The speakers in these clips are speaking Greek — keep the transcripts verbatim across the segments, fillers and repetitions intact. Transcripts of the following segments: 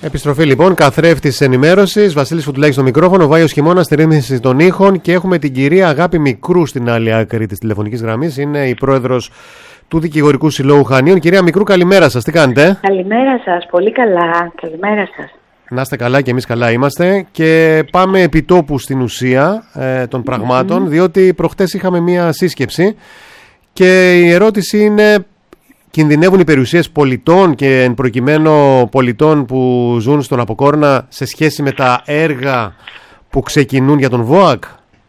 Επιστροφή λοιπόν, καθρέφτης ενημέρωσης. Βασίλης Φουτουλάκης στο μικρόφωνο, Βάιος Χειμώνας στη ρύθμιση των ήχων και έχουμε την κυρία Αγάπη Μικρού στην άλλη άκρη της τηλεφωνικής γραμμής. Είναι η πρόεδρος του Δικηγορικού Συλλόγου Χανίων. Κυρία Μικρού, καλημέρα σας. Τι κάνετε? Καλημέρα σας. Πολύ καλά. Καλημέρα σας. Να είστε καλά και εμείς καλά είμαστε. Και πάμε επιτόπου στην ουσία ε, των πραγμάτων, mm-hmm. διότι προχτές είχαμε μία σύσκεψη και η ερώτηση είναι: κινδυνεύουν οι περιουσίες πολιτών και εν προκειμένου πολιτών που ζουν στον Αποκόρνα σε σχέση με τα έργα που ξεκινούν για τον ΒΟΑΚ?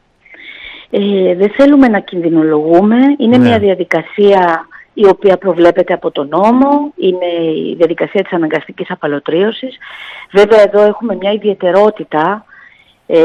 Ε, δεν θέλουμε να κινδυνολογούμε. Είναι ναι. μια διαδικασία η οποία προβλέπεται από τον νόμο. Είναι η διαδικασία της αναγκαστικής απαλωτρίωσης. Βέβαια εδώ έχουμε μια ιδιαιτερότητα. Ε,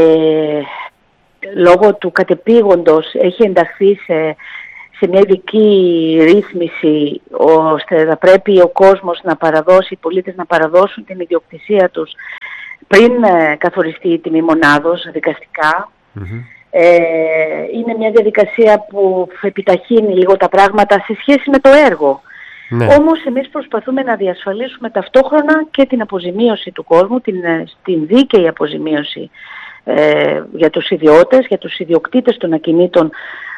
λόγω του κατεπήγοντος έχει ενταχθεί σε... σε μια ειδική ρύθμιση, ώστε θα πρέπει ο κόσμος να παραδώσει, οι πολίτες να παραδώσουν την ιδιοκτησία τους πριν ε, καθοριστεί η τιμή μονάδος δικαστικά. Mm-hmm. Ε, είναι μια διαδικασία που επιταχύνει λίγο τα πράγματα σε σχέση με το έργο. Ναι. Όμως εμείς προσπαθούμε να διασφαλίσουμε ταυτόχρονα και την αποζημίωση του κόσμου, την, την δίκαιη αποζημίωση ε, για τους ιδιώτες, για τους ιδιοκτήτες των ακινήτων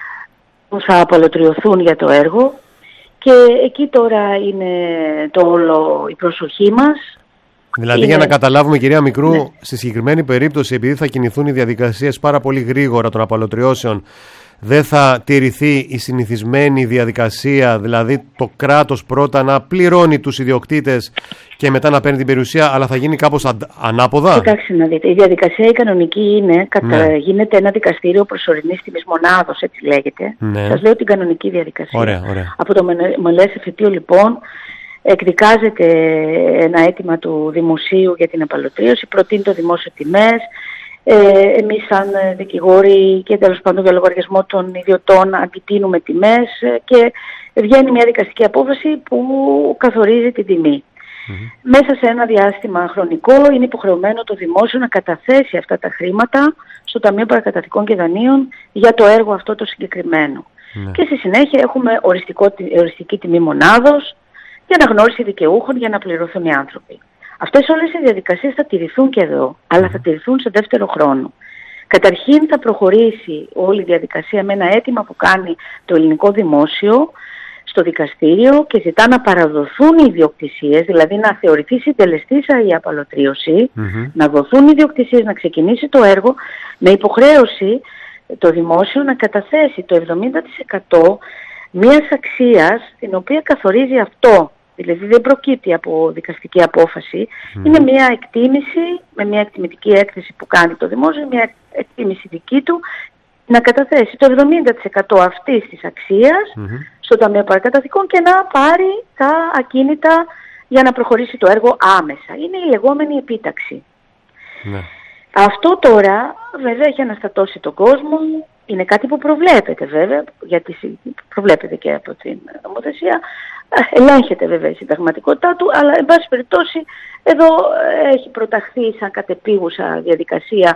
που θα απαλωτριωθούν για το έργο, και εκεί τώρα είναι το όλο η προσοχή μας. Δηλαδή είναι... για να καταλάβουμε, κυρία Μικρού, ναι. στη συγκεκριμένη περίπτωση, επειδή θα κινηθούν οι διαδικασίες πάρα πολύ γρήγορα των απαλωτριώσεων, δεν θα τηρηθεί η συνηθισμένη διαδικασία, δηλαδή το κράτος πρώτα να πληρώνει τους ιδιοκτήτες και μετά να παίρνει την περιουσία, αλλά θα γίνει κάπως αν, ανάποδα? Κοιτάξτε να δείτε, η διαδικασία η κανονική είναι, κατα... ναι. γίνεται ένα δικαστήριο προσωρινής τιμής μονάδος, έτσι λέγεται. Ναι. Σας λέω την κανονική διαδικασία. Ωραία, ωραία. Από το μελές εφετείο λοιπόν εκδικάζεται ένα αίτημα του δημοσίου για την απαλωτρίωση, προτείνει το δημόσιο τιμές. Ε, εμείς σαν δικηγόροι και τέλος πάντων για λογαριασμό των ιδιωτών αντιτείνουμε τιμές και βγαίνει μια δικαστική απόφαση που καθορίζει την τιμή. Mm-hmm. Μέσα σε ένα διάστημα χρονικό είναι υποχρεωμένο το δημόσιο να καταθέσει αυτά τα χρήματα στο Ταμείο Παρακαταθήκων και Δανείων για το έργο αυτό το συγκεκριμένο. Mm-hmm. Και στη συνέχεια έχουμε οριστικό, οριστική τιμή μονάδος για αναγνώριση δικαιούχων για να πληρωθούν οι άνθρωποι. Αυτές όλες οι διαδικασίες θα τηρηθούν και εδώ, αλλά θα τηρηθούν σε δεύτερο χρόνο. Καταρχήν θα προχωρήσει όλη η διαδικασία με ένα αίτημα που κάνει το ελληνικό δημόσιο στο δικαστήριο και ζητά να παραδοθούν οι ιδιοκτησίες, δηλαδή να θεωρηθεί συντελεστήσα η απαλωτρίωση, mm-hmm. να δοθούν οι ιδιοκτησίες, να ξεκινήσει το έργο, με υποχρέωση το δημόσιο να καταθέσει το εβδομήντα τοις εκατό μιας αξίας την οποία καθορίζει αυτό. Δηλαδή δεν προκύπτει από δικαστική απόφαση. Mm. Είναι μια εκτίμηση με μια εκτιμητική έκθεση που κάνει το δημόσιο, μια εκτίμηση δική του, να καταθέσει το εβδομήντα τοις εκατό αυτής της αξίας mm-hmm. στο Ταμείο Παρακαταθήκων και να πάρει τα ακίνητα για να προχωρήσει το έργο άμεσα. Είναι η λεγόμενη επίταξη. Mm. Αυτό τώρα βέβαια έχει αναστατώσει τον κόσμο. Είναι κάτι που προβλέπεται βέβαια, γιατί προβλέπεται και από την νομοθεσία, ελέγχεται βέβαια η συνταγματικότητά του, αλλά εν πάση περιπτώσει εδώ έχει προταχθεί σαν κατεπίγουσα διαδικασία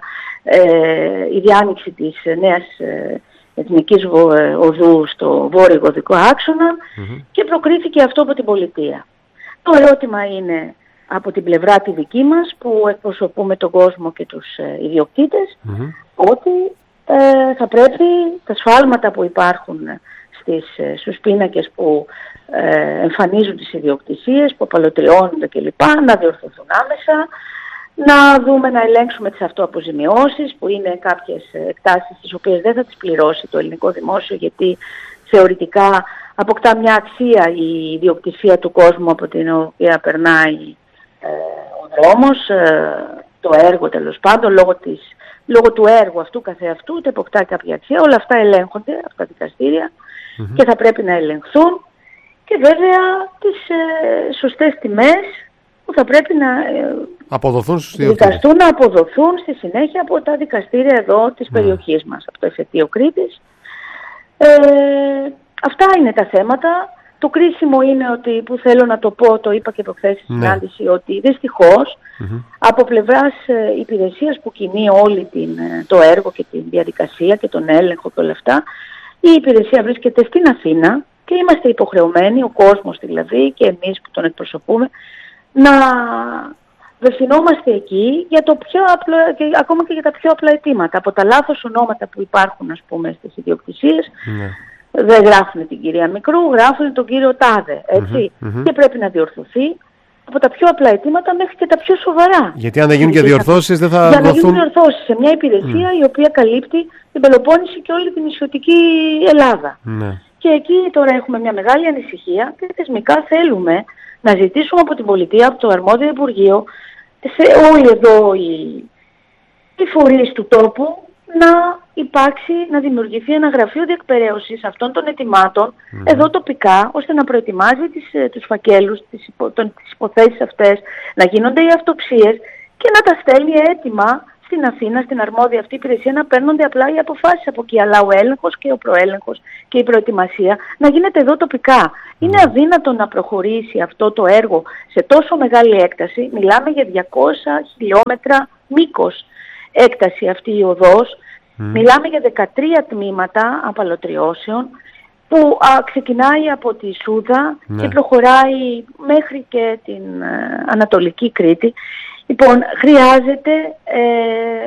ε, η διάνοιξη της νέας ε, εθνικής οδού στο βόρειο οδικό άξονα mm-hmm. και προκρίθηκε αυτό από την πολιτεία. Το ερώτημα είναι από την πλευρά τη δική μας που εκπροσωπούμε τον κόσμο και τους ε, ιδιοκτήτες mm-hmm. ότι Ε, θα πρέπει τα σφάλματα που υπάρχουν στις, στους πίνακες που ε, εμφανίζουν τις ιδιοκτησίες, που απαλωτριώνονται κλπ. Να διορθωθούν άμεσα, να δούμε, να ελέγξουμε τις αυτοαποζημιώσεις, που είναι κάποιες εκτάσεις τις οποίες δεν θα τις πληρώσει το ελληνικό δημόσιο, γιατί θεωρητικά αποκτά μια αξία η ιδιοκτησία του κόσμου από την οποία περνάει ε, ο δρόμος, ε, το έργο τέλος πάντων, λόγω της Λόγω του έργου αυτού καθεαυτού, ούτε αποκτά κάποια αξία. Όλα αυτά ελέγχονται από τα δικαστήρια mm-hmm. και θα πρέπει να ελεγχθούν. Και βέβαια τις ε, σωστές τιμές που θα πρέπει να ε, αποδοθούν στους δικαστούν, να αποδοθούν στη συνέχεια από τα δικαστήρια εδώ της mm. περιοχής μας, από το εφετείο Κρήτης. Ε, αυτά είναι τα θέματα. Το κρίσιμο είναι ότι, που θέλω να το πω, το είπα και προχθές στη συνάντηση, ναι. ότι δυστυχώς mm-hmm. από πλευράς ε, υπηρεσίας που κινεί όλη την, ε, το έργο και την διαδικασία και τον έλεγχο και όλα αυτά, η υπηρεσία βρίσκεται στην Αθήνα και είμαστε υποχρεωμένοι, ο κόσμος δηλαδή και εμείς που τον εκπροσωπούμε, να απευθυνόμαστε εκεί για το πιο απλό, και ακόμα και για τα πιο απλά αιτήματα. Από τα λάθος ονόματα που υπάρχουν, ας πούμε, στις ιδιοκτησίες, ναι. δεν γράφουν την κυρία Μικρού, γράφουν τον κύριο Τάδε, έτσι. Mm-hmm, mm-hmm. Και πρέπει να διορθωθεί από τα πιο απλά αιτήματα μέχρι και τα πιο σοβαρά. Γιατί αν δεν γίνουν και διορθώσεις δεν θα για δοθούν... να γίνουν διορθώσεις σε μια υπηρεσία mm. η οποία καλύπτει την Πελοπόννησο και όλη την νησιωτική Ελλάδα. Mm. Και εκεί τώρα έχουμε μια μεγάλη ανησυχία και θεσμικά θέλουμε να ζητήσουμε από την πολιτεία, από το αρμόδιο Υπουργείο, σε όλοι εδώ οι, οι φορείς του τόπου, να υπάρξει, να δημιουργηθεί ένα γραφείο διεκπεραίωσης αυτών των αιτημάτων mm. εδώ τοπικά, ώστε να προετοιμάζει τις, τους φακέλους, τις, υπο, τον, τις υποθέσεις αυτές, να γίνονται οι αυτοψίες και να τα στέλνει έτοιμα στην Αθήνα, στην αρμόδια αυτή υπηρεσία, να παίρνονται απλά οι αποφάσεις από εκεί. Αλλά ο έλεγχος και ο προέλεγχος και η προετοιμασία να γίνεται εδώ τοπικά. Mm. Είναι αδύνατο να προχωρήσει αυτό το έργο σε τόσο μεγάλη έκταση. Μιλάμε για διακόσια χιλιόμετρα μήκος έκταση αυτή η οδός. Mm. Μιλάμε για δεκατρία τμήματα απαλωτριώσεων που α, ξεκινάει από τη Σούδα ναι. και προχωράει μέχρι και την ε, Ανατολική Κρήτη. Λοιπόν, χρειάζεται, ε,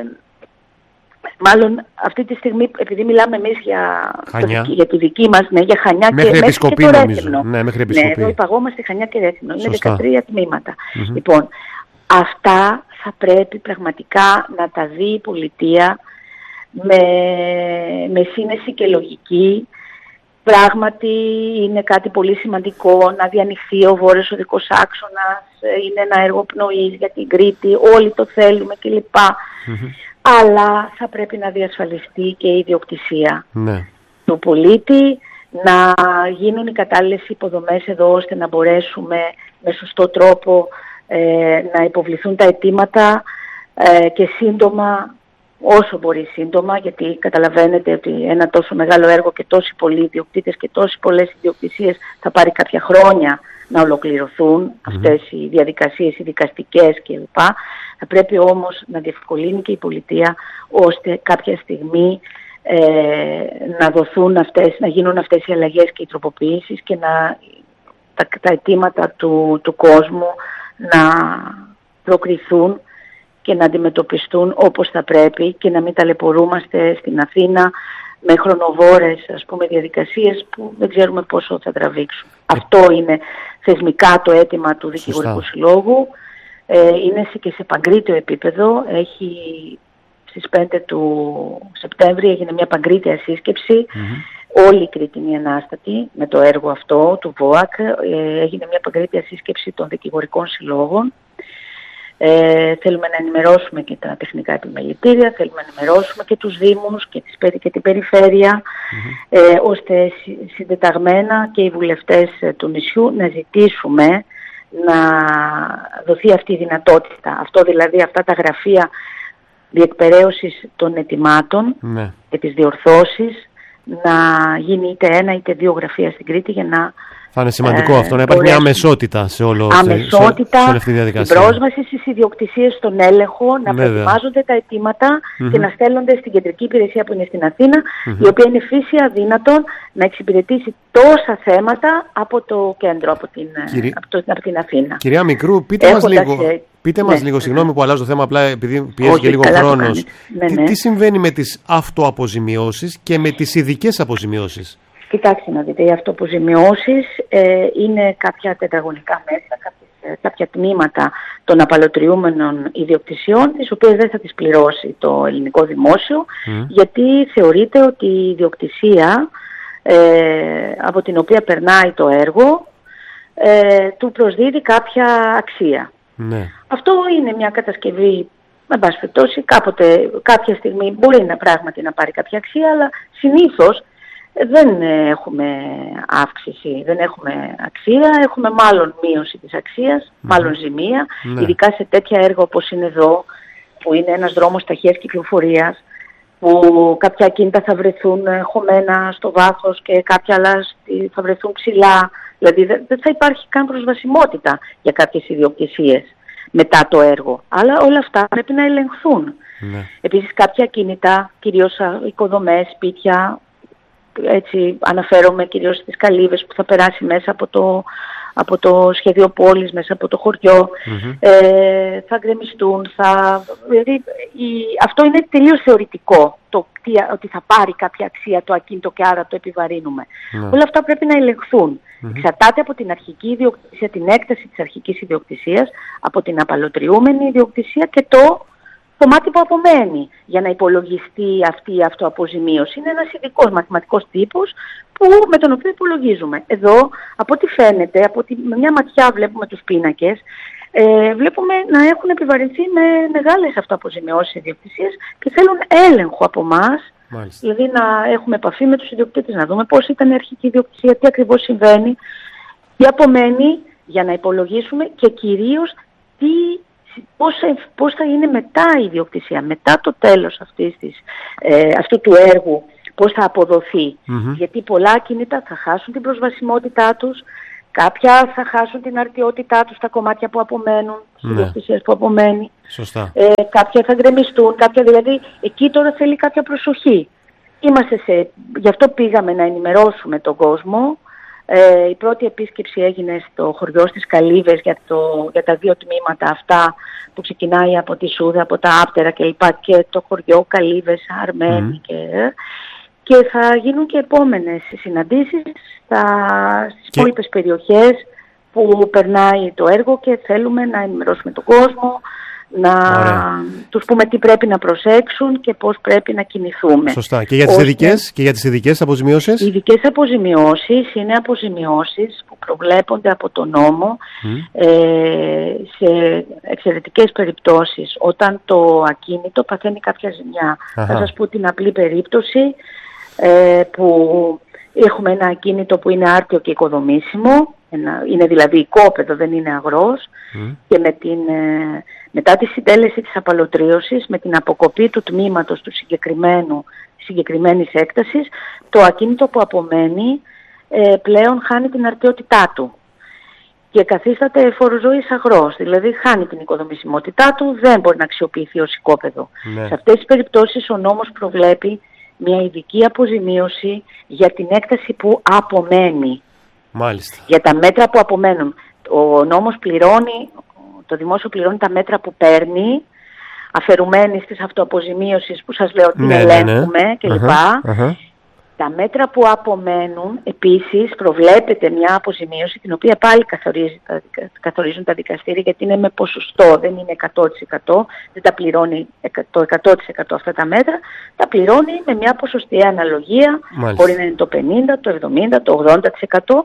μάλλον αυτή τη στιγμή, επειδή μιλάμε εμείς για, το, για τη δική μας, ναι, για Χανιά μέχρι και, μέχρι και το Ρέθυμνο. Ναι, μέχρι ναι, εδώ υπαγόμαστε Χανιά και Ρέθυμνο. Είναι δεκατρία τμήματα. Mm-hmm. Λοιπόν, αυτά θα πρέπει πραγματικά να τα δει η πολιτεία με, με σύνεση και λογική. Πράγματι είναι κάτι πολύ σημαντικό να διανοιχθεί ο βόρειος οδικός άξονας, είναι ένα έργο πνοής για την Κρήτη, όλοι το θέλουμε κλπ. Mm-hmm. Αλλά θα πρέπει να διασφαλιστεί και η ιδιοκτησία mm-hmm. του πολίτη, να γίνουν οι κατάλληλες υποδομές εδώ ώστε να μπορέσουμε με σωστό τρόπο ε, να υποβληθούν τα αιτήματα ε, και σύντομα, όσο μπορεί σύντομα, γιατί καταλαβαίνετε ότι ένα τόσο μεγάλο έργο και τόσοι πολλοί ιδιοκτήτες και τόσοι πολλές ιδιοκτησίες θα πάρει κάποια χρόνια να ολοκληρωθούν mm-hmm. αυτές οι διαδικασίες, οι δικαστικές κλπ. Θα πρέπει όμως να διευκολύνει και η πολιτεία ώστε κάποια στιγμή ε, να δοθούν αυτές, να γίνουν αυτές οι αλλαγές και οι τροποποιήσεις και να, τα, τα αιτήματα του, του κόσμου να προκριθούν και να αντιμετωπιστούν όπως θα πρέπει και να μην ταλαιπωρούμαστε στην Αθήνα με χρονοβόρες, ας πούμε, διαδικασίες που δεν ξέρουμε πόσο θα τραβήξουν. Ε... Αυτό είναι θεσμικά το αίτημα του Δικηγορικού Συλλόγου. Ε, είναι και σε παγκρίτιο επίπεδο. Έχει, στις πέντε του Σεπτέμβρη έγινε μια παγκρίτια σύσκεψη. Mm-hmm. Όλη η Κρήτη είναι ανάστατη με το έργο αυτό του ΒΟΑΚ. Ε, έγινε μια παγκρίτια σύσκεψη των Δικηγορικών Συλλόγων. Ε, θέλουμε να ενημερώσουμε και τα τεχνικά επιμελητήρια, θέλουμε να ενημερώσουμε και τους Δήμους και, τις, και την Περιφέρεια, mm-hmm. ε, ώστε συντεταγμένα και οι βουλευτές του νησιού να ζητήσουμε να δοθεί αυτή η δυνατότητα. Αυτό δηλαδή, αυτά τα γραφεία διεκπεραίωσης των αιτημάτων mm-hmm. και τις διορθώσεις, να γίνει είτε ένα είτε δύο γραφεία στην Κρήτη για να... Θα είναι σημαντικό ε, αυτό, να υπάρχει μια αμεσότητα σε, όλο, αμεσότητα, σε, σε όλη αυτή τη διαδικασία. Την πρόσβαση στις ιδιοκτησίες, στον έλεγχο, να προετοιμάζονται τα αιτήματα mm-hmm. και να στέλνονται στην κεντρική υπηρεσία που είναι στην Αθήνα, mm-hmm. η οποία είναι φύσια αδύνατον να εξυπηρετήσει τόσα θέματα από το κέντρο, από την, Κυρί... από το, από την Αθήνα. Κυρία Μικρού, πείτε μας λίγο, πείτε μας ναι, λίγο, συγγνώμη που αλλάζω το θέμα, απλά επειδή πιέζει και λίγο χρόνος. Ναι, ναι. Τι, τι συμβαίνει με τις αυτοαποζημιώσεις και με τις ειδικές αποζημιώσεις? Κοιτάξτε να δείτε, οι αυτοαποζημιώσεις ε, είναι κάποια τετραγωνικά μέτρα, κάποια, κάποια τμήματα των απαλωτριούμενων ιδιοκτησιών, τις οποίες δεν θα τις πληρώσει το ελληνικό δημόσιο, mm. γιατί θεωρείται ότι η ιδιοκτησία ε, από την οποία περνάει το έργο ε, του προσδίδει κάποια αξία. Mm. Αυτό είναι μια κατασκευή, με πάση περιπτώσει, κάποτε, κάποια στιγμή μπορεί να πράγματι να πάρει κάποια αξία, αλλά συνήθως δεν έχουμε αύξηση, δεν έχουμε αξία, έχουμε μάλλον μείωση της αξίας, mm. μάλλον ζημία, mm. ειδικά σε τέτοια έργα όπως είναι εδώ, που είναι ένας δρόμος ταχείας κυκλοφορίας, που κάποια ακίνητα θα βρεθούν χωμένα στο βάθος και κάποια άλλα θα βρεθούν ψηλά, δηλαδή δεν θα υπάρχει καν προσβασιμότητα για κάποιες ιδιοκτησίες μετά το έργο, αλλά όλα αυτά πρέπει να ελεγχθούν. Mm. Επίσης κάποια ακίνητα, κυρίως οικοδομές, σπίτια, έτσι αναφέρομαι κυρίως στις καλύβες που θα περάσει μέσα από το, από το σχέδιο πόλης, μέσα από το χωριό, mm-hmm. ε, θα γκρεμιστούν, θα... Δηλαδή, η... αυτό είναι τελείως θεωρητικό, το, τι, ότι θα πάρει κάποια αξία το ακίνητο και άρα το επιβαρύνουμε. Mm-hmm. Όλα αυτά πρέπει να ελεγχθούν. Mm-hmm. Εξαρτάται από την αρχική ιδιοκτησία, την έκταση της αρχικής ιδιοκτησίας, από την απαλωτριούμενη ιδιοκτησία και το κομμάτι που απομένει για να υπολογιστεί αυτή η αυτοαποζημίωση. Είναι ένας ειδικός μαθηματικός τύπος που, με τον οποίο υπολογίζουμε. Εδώ, από ό,τι φαίνεται, από ότι με μια ματιά βλέπουμε τους πίνακες, ε, βλέπουμε να έχουν επιβαρυνθεί με μεγάλες αυτοαποζημιώσεις ιδιοκτησίες και θέλουν έλεγχο από εμάς. Μάλιστα. Δηλαδή να έχουμε επαφή με τους ιδιοκτήτες, να δούμε πώς ήταν η αρχική ιδιοκτησία, τι ακριβώς συμβαίνει, τι απομένει για να υπολογίσουμε και κυρίως τι, πώς, πώς θα είναι μετά η ιδιοκτησία, μετά το τέλος αυτής της, ε, αυτού του έργου, πώς θα αποδοθεί. Mm-hmm. Γιατί πολλά ακίνητα θα χάσουν την προσβασιμότητά τους, κάποια θα χάσουν την αρτιότητά τους στα κομμάτια που απομένουν, στις ναι. ιδιοκτησίες που απομένει. Σωστά. Ε, κάποια θα γκρεμιστούν, κάποια δηλαδή, εκεί τώρα θέλει κάποια προσοχή. Είμαστε σε, γι' αυτό πήγαμε να ενημερώσουμε τον κόσμο. Ε, η πρώτη επίσκεψη έγινε στο χωριό στις Καλύβες για, το, για τα δύο τμήματα αυτά που ξεκινάει από τη Σούδα, από τα Άπτερα κλπ. Και το χωριό Καλύβες, Αρμένη mm. και... Και θα γίνουν και επόμενες συναντήσεις στα, στις και... υπόλοιπες περιοχές που περνάει το έργο και θέλουμε να ενημερώσουμε τον κόσμο, να Ωραία. τους πούμε τι πρέπει να προσέξουν και πώς πρέπει να κινηθούμε. Σωστά. Και για τις Ώστε... ειδικές, και για τις ειδικές αποζημιώσεις? Οι ειδικές αποζημιώσεις είναι αποζημιώσεις που προβλέπονται από το νόμο mm. ε, σε εξαιρετικές περιπτώσεις. Όταν το ακίνητο παθαίνει κάποια ζημιά. Αχα. Θα σας πω την απλή περίπτωση ε, που έχουμε ένα ακίνητο που είναι άρτιο και οικοδομήσιμο, ένα, είναι δηλαδή οικόπεδο, δεν είναι αγρός mm. και με την, ε, μετά τη συντέλεση της απαλωτρίωσης, με την αποκοπή του τμήματος του συγκεκριμένου, συγκεκριμένης έκτασης, το ακίνητο που απομένει ε, πλέον χάνει την αρτιότητά του και καθίσταται φοροζωής αγρός, δηλαδή χάνει την οικοδομησιμότητά του, δεν μπορεί να αξιοποιηθεί ως οικόπεδο. Ναι. Σε αυτές τις περιπτώσεις ο νόμος προβλέπει μια ειδική αποζημίωση για την έκταση που απομένει. Μάλιστα. Για τα μέτρα που απομένουν. Ο νόμος πληρώνει, το δημόσιο πληρώνει τα μέτρα που παίρνει, αφαιρουμένης της αυτοαποζημίωσης που σας λέω ότι ναι, ελέγχουμε ναι, ναι. κλπ. Uh-huh, uh-huh. Τα μέτρα που απομένουν, επίσης, προβλέπεται μια αποζημίωση, την οποία πάλι καθορίζει, καθορίζουν τα δικαστήρια, γιατί είναι με ποσοστό, δεν είναι εκατό τοις εκατό, δεν τα πληρώνει το εκατό τοις εκατό αυτά τα μέτρα, τα πληρώνει με μια ποσοστιαία αναλογία, Μάλιστα. μπορεί να είναι το πενήντα, το εβδομήντα, το ογδόντα τοις εκατό,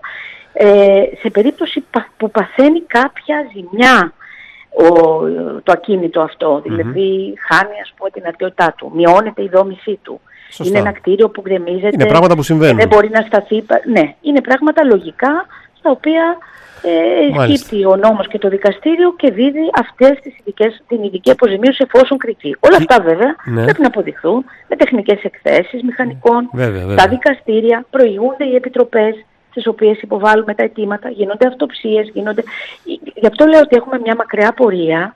ε, σε περίπτωση που παθαίνει κάποια ζημιά ο, το ακίνητο αυτό, mm-hmm. δηλαδή χάνει ας πούμε την αρτιότητά του, μειώνεται η δόμησή του. Σωστά. Είναι ένα κτίριο που γκρεμίζεται. Είναι πράγματα που συμβαίνουν. Δεν μπορεί να σταθεί. Ναι, είναι πράγματα λογικά στα οποία ε, σκύπτει ο νόμος και το δικαστήριο και δίδει αυτές τις ειδικές, την ειδική αποζημίωση εφόσον κριθεί. Όλα αυτά βέβαια ναι. πρέπει να αποδειχθούν με τεχνικές εκθέσεις, μηχανικών. Βέβαια, βέβαια. Τα δικαστήρια προηγούνται οι επιτροπές στις οποίες υποβάλλουμε τα αιτήματα, γίνονται αυτοψίες, γίνονται. Γι' αυτό λέω ότι έχουμε μια μακριά πορεία.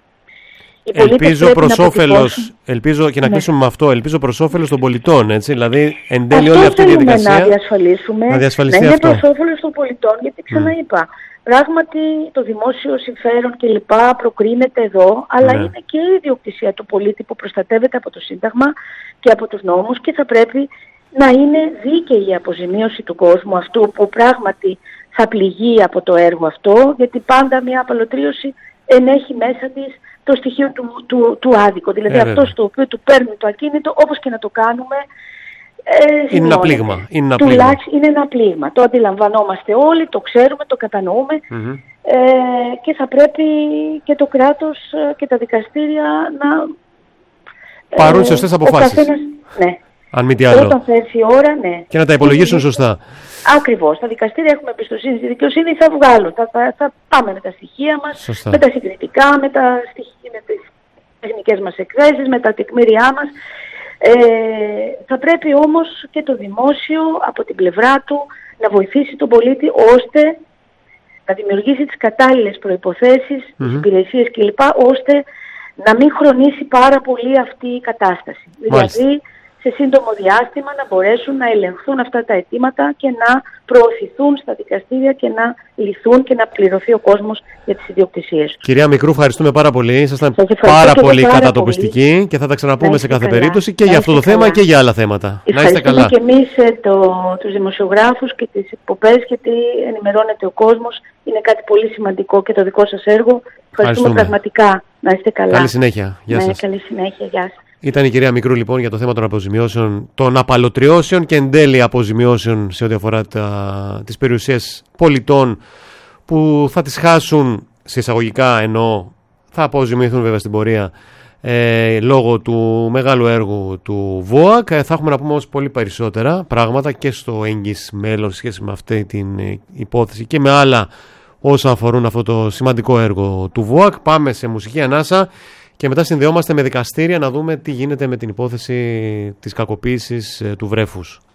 Ελπίζω προς όφελος, ελπίζω και να ναι. κλείσουμε με αυτό, ελπίζω προς όφελος των πολιτών, έτσι, δηλαδή εν τέλει όλη αυτή η διαδικασία να διασφαλίσουμε, να, διασφαλιστεί να είναι αυτό. προς όφελος των πολιτών, γιατί ξαναείπα, mm. πράγματι το δημόσιο συμφέρον κλπ. Προκρίνεται εδώ, αλλά ναι. είναι και η ιδιοκτησία του πολίτη που προστατεύεται από το Σύνταγμα και από τους νόμους και θα πρέπει να είναι δίκαιη η αποζημίωση του κόσμου αυτού που πράγματι θα πληγεί από το έργο αυτό, γιατί πάντα μια απαλωτρίωση ενέχει μέσα της το στοιχείο του, του, του άδικο. Δηλαδή ε, αυτό το οποίο του παίρνει το ακίνητο, όπως και να το κάνουμε, ε, είναι ένα πλήγμα. Είναι ένα πλήγμα. είναι ένα πλήγμα. Το αντιλαμβανόμαστε όλοι, το ξέρουμε, το κατανοούμε mm-hmm. ε, και θα πρέπει και το κράτος και τα δικαστήρια να πάρουν ε, σωστές αποφάσεις. Καθένας, ναι. Αν μη τι άλλο. Όταν θα έρθει η ώρα, ναι. Και να τα υπολογίσουν σωστά. Ακριβώς. Τα δικαστήρια έχουμε εμπιστοσύνη στη δικαιοσύνη, θα βγάλουν. Θα, θα, θα πάμε με τα στοιχεία μας, σωστά. με τα συγκριτικά, με, τα στοιχεία, με τις τεχνικές μας εκθέσεις, με τα τεκμήριά μας. Ε, θα πρέπει όμως και το δημόσιο από την πλευρά του να βοηθήσει τον πολίτη ώστε να δημιουργήσει τις κατάλληλες προϋποθέσεις, mm-hmm. τις υπηρεσίες κλπ. Ώστε να μην χρονίσει πάρα πολύ αυτή η κατάσταση. Μάλιστα. Δηλαδή, σε σύντομο διάστημα να μπορέσουν να ελεγχθούν αυτά τα αιτήματα και να προωθηθούν στα δικαστήρια και να λυθούν και να πληρωθεί ο κόσμος για τις ιδιοκτησίες τους. Κυρία Μικρού, ευχαριστούμε πάρα πολύ. Ήσασταν πάρα πολύ πάρα κατατοπιστική πολύ. Και θα τα ξαναπούμε σε κάθε καλά. περίπτωση και να για αυτό το καλά. θέμα και για άλλα θέματα. Να είστε καλά. Και εμείς το, τους δημοσιογράφους και τις εκπομπές, γιατί ενημερώνεται ο κόσμος. Είναι κάτι πολύ σημαντικό και το δικό σας έργο. Ευχαριστούμε πραγματικά. Να είστε καλά. Καλή συνέχεια. Γεια σας. Ναι, καλή συνέχεια. Γεια σας. Ήταν η κυρία Μικρού λοιπόν για το θέμα των αποζημιώσεων, των απαλωτριώσεων και εν τέλει αποζημιώσεων σε ό,τι αφορά τα, τις περιουσίες πολιτών που θα τις χάσουν σε εισαγωγικά, ενώ θα αποζημιωθούν βέβαια στην πορεία ε, λόγω του μεγάλου έργου του ΒΟΑΚ. Θα έχουμε να πούμε όμως πολύ περισσότερα πράγματα και στο έγκυς μέλλον σχέση με αυτή την υπόθεση και με άλλα όσα αφορούν αυτό το σημαντικό έργο του ΒΟΑΚ. Πάμε σε μουσική ανάσα και μετά συνδεόμαστε με δικαστήρια να δούμε τι γίνεται με την υπόθεση της κακοποίησης του βρέφους.